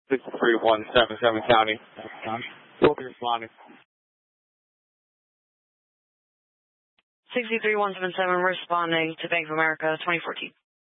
63177 County. We'll be responding. 63177 responding to Bank of America 2014.